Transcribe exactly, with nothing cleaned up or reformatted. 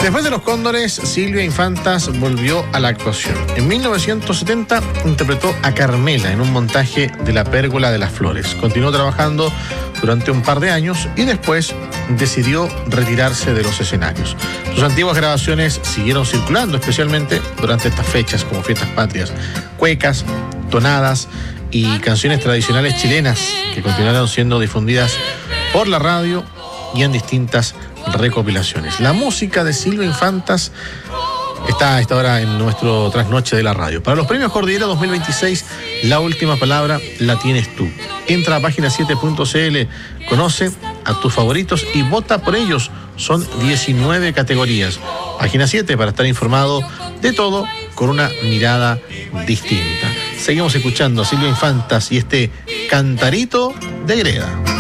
Después de Los Cóndores, Silvia Infantas volvió a la actuación. En mil novecientos setenta interpretó a Carmela en un montaje de La Pérgola de las Flores. Continuó trabajando durante un par de años y después decidió retirarse de los escenarios. Sus antiguas grabaciones siguieron circulando, especialmente durante estas fechas como Fiestas Patrias, cuecas, tonadas y canciones tradicionales chilenas que continuaron siendo difundidas por la radio y en distintas recopilaciones. La música de Silvia Infantas está a esta hora en nuestro trasnoche de la radio. Para los premios Cordillera dos mil veintiséis, la última palabra la tienes tú. Entra a página siete punto c l, conoce a tus favoritos y vota por ellos. Son diecinueve categorías. Página siete para estar informado de todo con una mirada distinta. Seguimos escuchando a Silvia Infantas y este Cantarito de Greda.